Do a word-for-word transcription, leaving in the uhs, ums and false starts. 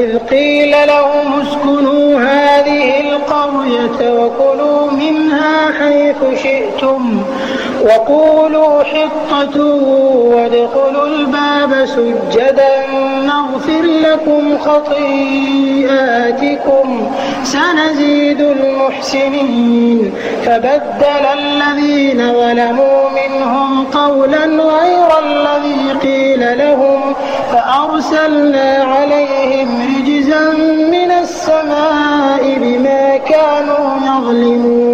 وإذ قيل لهم اسكنوا هذه القرية وكلوا منها حيث شئتم وقولوا حطة وادخلوا الباب سجدا نغفر لكم خطيئاتكم سنزيد المحسنين. فبدل الذين ظلموا منهم قولا غير الذي قيل لهم فأرسلنا عليهم رجزا من السماء بما كانوا يظلمون.